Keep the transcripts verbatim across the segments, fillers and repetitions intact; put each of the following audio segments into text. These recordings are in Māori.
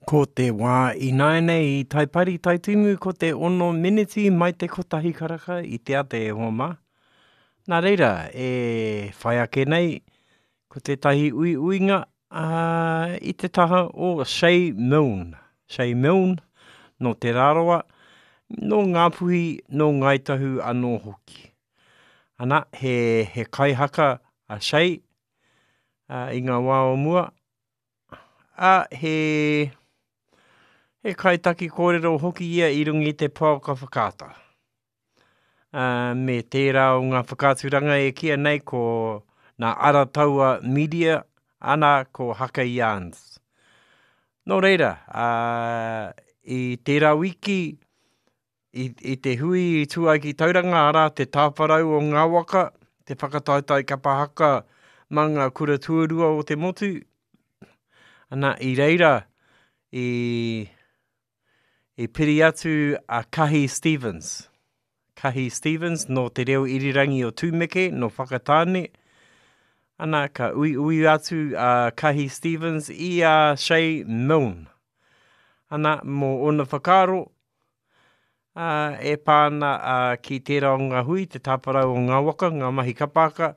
Ko te wā i naenei i taipari taitumu ko te ono miniti mai te kotahi karaka i te ate e homa. Nā reira, e whai ake nei ko te tahi ui uinga uh, i te taha o Shea Milne. Shea Milne no te raroa, no ngā puhi, no ngaitahu anō hoki. Ana, he, he kaihaka a Shea uh, i ngā wā o mua. A he... He kaitaki kōrero hoki ia i rungi te pōka whakata. Uh, me tērā o ngā whakaturanga e kia nei ko ngā arataua media ana ko Haka Yarns. Nō reira, uh, i tērā wiki, i, i te hui i tua ki tauranga ara te tāparau o ngā waka, te whakataitai kapahaka manga kura tuarua o te motu. Ana i reira, i... I piri atu a Kahi Stevens. Kahi Stevens no te reo irirangi o Tūmeke no whakatāne. Ana ka ui ui atu a Kahi Stevens i a Shea Milne. Ana mo ona whakaro uh, e pāna uh, ki tērā o ngā hui, te tāparau o ngā waka, ngā mahi kapaka.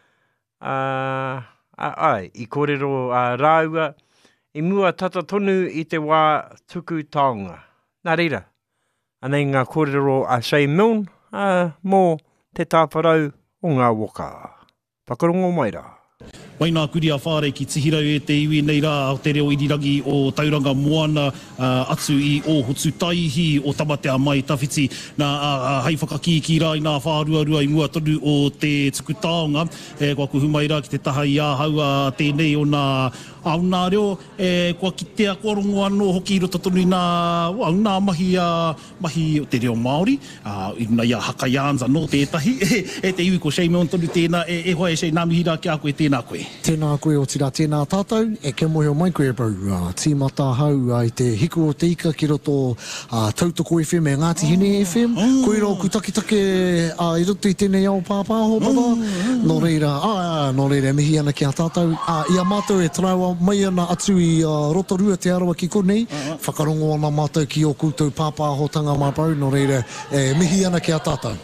Uh, ai, i kōrero uh, rāua, i mua tata tonu i te wā tuku taonga. Nā reira, anei ngā kōrero a Shea Milne, uh, mō te tāparau o ngā waka. Whakarongo mai rā. Wai nā kuri a whāre ki tihirau e te iwi nei rā o te reo irirangi o Tauranga Moana uh, atu i o Hotu Taihi o Tamatea mai tawhiti nā uh, hei whakakiki rā i nā whāruarua i mua tonu o te tuku taonga. E, kua kuhu mai rā ki te taha i āhau uh, tēnei o nā au nā reo, e, kua ki te akorongo anō hoki i roto tonu i nā, au nā mahi, uh, mahi o te reo Māori, uh, i runa i a Haka Yarns anō tētahi, e, e te iwi ko Shea Milne tonu tēnā, e, e hoa e Shea nāmihi rā ki a koe tēnā koe. Tēnā koe o tira tēnā tātou, e ke mohi o mai koe bau, uh, tīmata hau uh, i te hiku o te ika ki roto uh, Tautoko F M e Ngāti Hine F M, mm. koe rau ku take take uh, i roto i tēnei au pāpāho papa, mm. no reira, ah, no reira, mihi ana ki a tātou, uh, i a mātou e traua mai ana atu i uh, Rotorua te arawa ki konei, uh-huh. whakarongo ana mātou ki o koutou pāpāhotanga mapau, no reira, e mihi ana ki a tātou.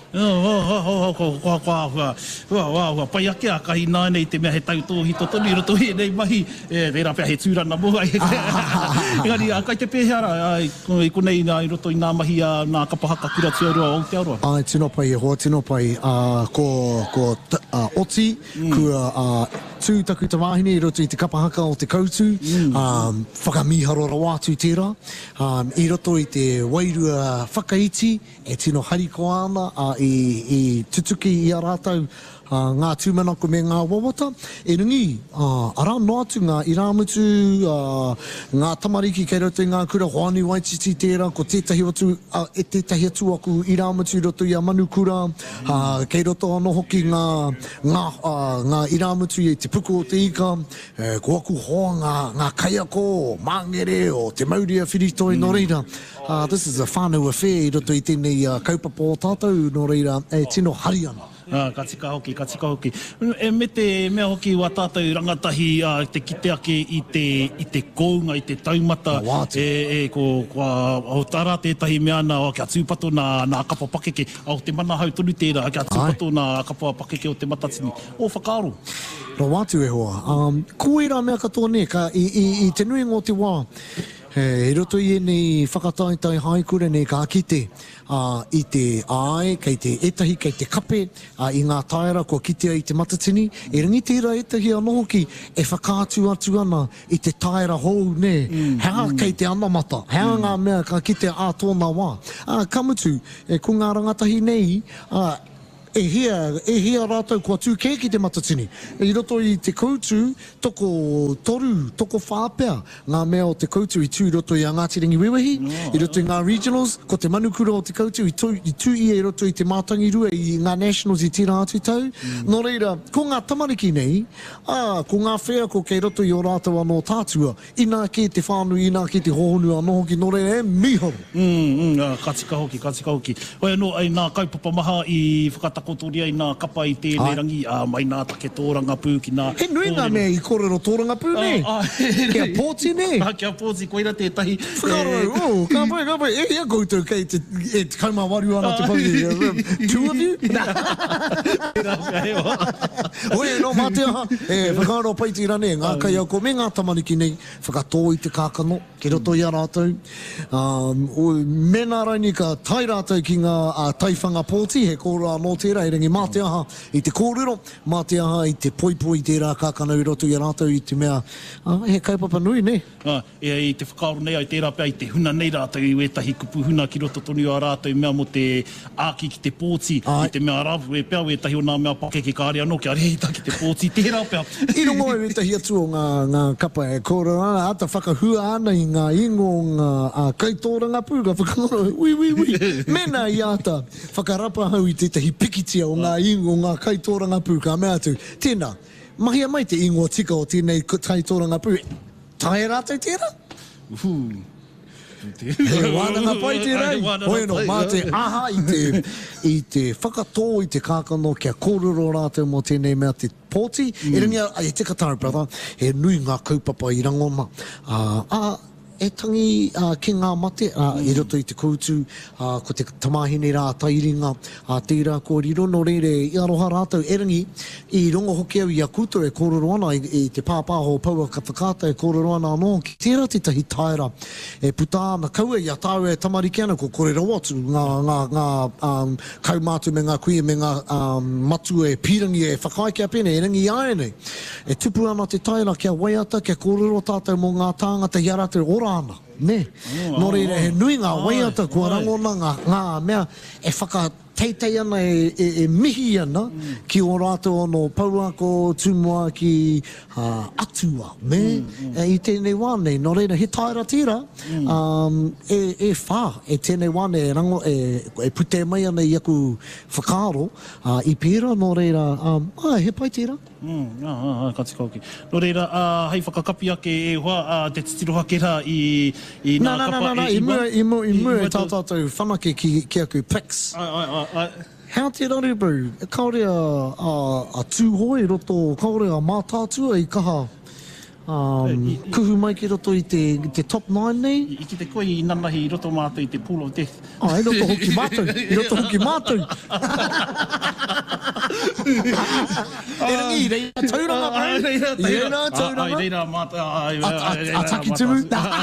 Pai ake a kahi nāne i te mea he tautohi to tonu i roto i nei mahi, e reira pia he tūrana mo. Engari, a kai te pēhara, i konei i roto i nā mahi a nā kapahaka kura tuarua o te aroa. Ai, tino pai e hoa, tino pai, ko Oti, kua tūtaku te wāhine i roto i te kapahaka o te kautu, mm. um, whakamiharo rawātu tērā, um, i roto i te wairua whakaiti, e tino hariko ana uh, i, i tutuki i a rātau, Uh, ngā tūmanako me ngā wawata. E rungi, uh, ara no atu ngā iramutu, uh, ngā tamariki kei roto i ngā kura hoani waititi tērā, ko tētahi atu, uh, e tētahi atu aku iramutu roto i a manukura, uh, kei roto anō hoki ngā, ngā, uh, ngā iramutu i te puku o te ika, uh, ko aku hoa ngā, ngā kaiako, mangere o te mauria whiritoi mm. no reira. Uh, this is a whānau affair i roto i tēnei uh, kaupapa o tātou no reira, e tino hari ana. Ah, ka tika hoki, ka tika hoki. E me te mea hoki wa tātou rangatahi uh, te kite ake i te, i te kounga, i te taumata. Oh, e, e ko, ko o tara tētahi mea na o kia tūpato nā, nā kapa pakeke. O te mana hau tonu tērā, kia tūpato nā kapa pakeke o te matatini. O whakaaro. Ro wātu e hoa. Um, ko e rā mea katoa ne, ka i, i, i te nui ngō te wā. He, e roto i e nei whakataitai haikure nei ka kite uh, i te ai, kei te etahi, kei te kape, uh, i ngā taera kua kitea i te matatini. E ringi tērā etahi anō hoki e whakātu atu ana i te taera hou, ne. Mm, Hea mm. kei te anamata, hea mm. ngā mea ka kite a tōna wā. Uh, kamutu, e ko ngā rangatahi nei, uh, e hea, e hea rātou kua tūkē ki te matatini. I roto i te koutu, toko toru, toko whāpea, ngā mea o te koutu i tū roto i a Ngāti Rangi Wewehi, oh, i roto i ngā regionals, ko te manukura o te koutu, i tū, i tū i e roto i te mātangi rua, i ngā nationals i tira atu tau. Mm. Nō reira, ko ngā tamariki nei, ah, ko ngā whea ko kei roto i o rātou anō tātua, ina ke te whānui, ina ke te hohonu anō hoki, nō reira, e miharu. Mm, mm, ka tika hoki, ka tika hoki. Oi anō, ai nā kaupapa maha i whakata takotori ai nā kapa i tēnei rangi, a mai nā take tōranga pū ki nā... He nui ngā mea i kōrero tōranga pū, ne? Kia pōti, ne? Kia pōti, koira tētahi. Whakaro, o, ka pai, ka pai. E ia koutou kei te, e te kaumā waru ana te pagi. Two of you? Oe, no, mā te aha. E, whakaro pai tira ne, ngā kai au ko me ngā tamariki nei, whakatō i te kākano, ki roto i a rātou. Um, o, mena raini ka tai rātou ki ngā uh, taiwhanga pōti, he kōrua no tērā, e rangi mā te aha i te kōrero, mā te aha i te poipoi tērā kākano i roto i a rātou i te mea, uh, he kaipapa nui, ne? Uh, e, I te whakaaro nei ai tērā pēr, i te huna nei rātou i wetahi kupu huna ki roto tonu a rātou, mea mo te āki ki te pōti, ai. I te mea rapu e pēr, wetahi o nā mea pake ki kāre anō, ki a reita ki te pōti, tērā pēr. I rongo e wetahi atu o ngā, ngā kapa e kōrero ana, ata whakahua ana i ngā ingo ngā uh, kaitōranga pū, ka whakangoro, ui, ui, ui, mena i ata, whakarapa hau i tētahi pikitia o ngā ingo ngā kaitōranga pū, ka mea atu, tēnā, mahia mai te ingo tika o tēnei kaitōranga pū, tae rātou tēnā? Uhu. He wānanga pai te rei. Hoi no, mā te aha i te, i te whakatō i te kākano kia kōrero rātou mo tēnei mea te pōti. Mm. E ringia, e te kataru, brother, he nui ngā kaupapa i rangoma. Uh, a, e tangi uh, ki ngā mate, uh, mm. i roto i te koutu, uh, ko te tamahine rā tairinga, uh, tērā ko riro, no reire i aroha rātou, e rangi, i rongo hoki au i a koutou e kōrero ana, i, i te pāpāho paua ka whakata e kōrero ana anō, ki tērā te tahi taira, e puta ana kaua i a tāu e tamariki ana, ko kōrero atu, ngā, ngā, ngā um, kaumātu me ngā kuia me ngā um, matu e pirangi e whakaai kia pene, e rangi i ae nei, e tupu ana te taira kia waiata, kia kōrero tātou mo ngā tāngata i a rātou ora ana, ne? Oh, no reire, he nui ngā waiata kua rangona ngā, ngā mea e whaka teitei ana e, e, e mihi ana mm. ki o rātou anō pauako tūmua ki uh, atua, me? Mm, mm. E, I tēnei wānei, no reira, he taira tira, mm. um, e, e whā, e tēnei wānei e, rango, e, e pute mai ana i aku whakaaro, uh, i pēra, no reira, um, ah, he pai tira. Mm, ah, ah, ka tika oki. No reira, uh, hei whakakapi ake e hoa, uh, te titiroha kera i, i nā na, kapa... Na, na, na, i mua, i mua, i mua e tātātou whanake ki, ki aku Pix. Ai, ai, ai, ai. Hea te rari, bro. E kaore a, a, a tūhoi roto, kaore a mātātua i kaha um, I, I, kuhu mai ki roto i te, te top nine nei. I, I ki te koe i nanahi i roto mātou i te pool of death. Ah, i roto hoki mātou. I roto hoki mātou. E rangi, i reira tauranga, bro. I reira tauranga. I reira mātou. A taki timu.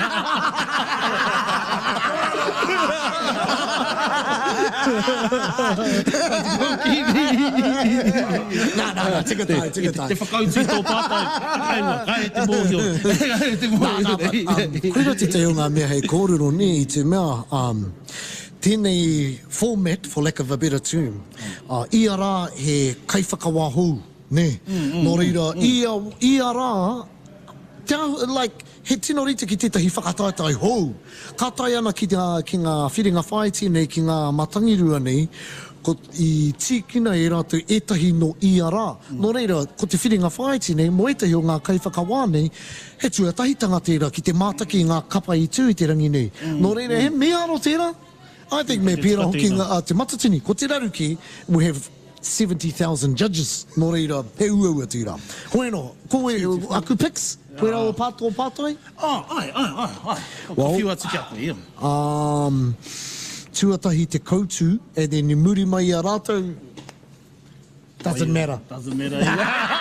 Nā, nā, nā, tika tai, tika tai. Te whakauti tō pātai. Kainua, kai te mōhio. Kai te mōhio. Koira te teo ngā mea hei kōrero ne i te mea, um, tēnei format, for lack of a better term, uh, i a rā he kaiwhakawāhou, ne? Nō reira, i a rā, like, he tino rita ki tētahi whakataitai hou. Ka tai ana ki, te, ki ngā whiringa whaiti nei, ki ngā matangirua nei, ko i tīkina e rātou etahi no i a rā. Mm. Nō reira, ko te whiringa whaiti nei, mo etahi o ngā kaiwhakawā nei, he tuatahitanga tērā ki te mātaki ngā kapa i tū i te rangi nei. Mm. Nō reira, he mea aro tērā? I think me pēra hoki ngā uh, te matatini. Ko te raruki, we have seventy thousand judges. Nō reira, he uaua tērā. Hoi no, koe aku Pix? Koe rau pātou pātai? Ah, ai, ai, ai, ai. Ko whiu atu ki aku, ia. Um, tuatahi te koutu, e then i muri mai a rātou. Doesn't matter. Doesn't matter, ia.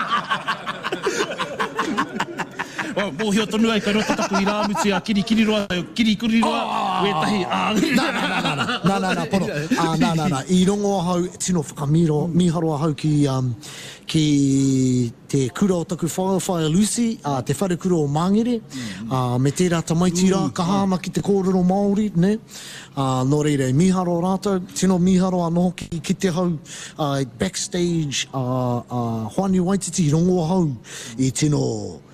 Oh, mōhio tonu ai, kai rota taku i rāmutu a kiri kiri roa, kiri kiri roa, wetahi. Nā, nā, nā, nā, nā, nā, nā, poro. Nā, nā, nā, i rongo hau, tino whakamiro, miharoa hau ki, um, ki te kura o taku whaia whaia Lucy, uh, te whare kura o Māngere, uh, me tērā tamaiti rā, ka hāma ki te kōrero Māori, ne? Uh, nō reire, miharo rātou, tino miharo anō ki, ki te hau, uh, backstage, uh, uh, Hoani Waititi, rongo hau, i tino